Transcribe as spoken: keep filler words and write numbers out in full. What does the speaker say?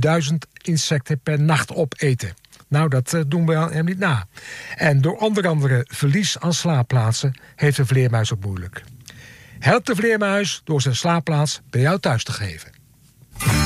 duizend insecten per nacht opeten. Nou, dat uh, doen we hem niet na. En door onder andere verlies aan slaapplaatsen heeft de vleermuis ook moeilijk. Help de vleermuis door zijn slaapplaats bij jou thuis te geven.